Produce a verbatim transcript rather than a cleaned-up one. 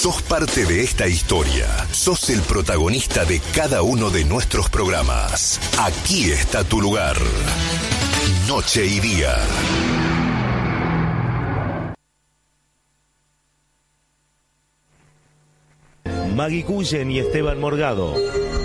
Sos parte de esta historia. Sos el protagonista de cada uno de nuestros programas. Aquí está tu lugar. Noche y día. Maggie Cullen y Esteban Morgado